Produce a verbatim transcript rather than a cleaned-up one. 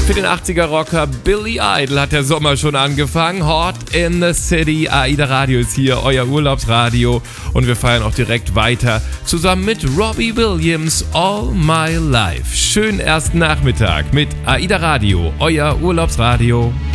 Für den achtziger-Rocker Billy Idol hat der Sommer schon angefangen. Hot in the City. AIDA Radio ist hier, euer Urlaubsradio. Und wir feiern auch direkt weiter zusammen mit Robbie Williams, All My Life. Schönen ersten Nachmittag mit AIDA Radio, euer Urlaubsradio.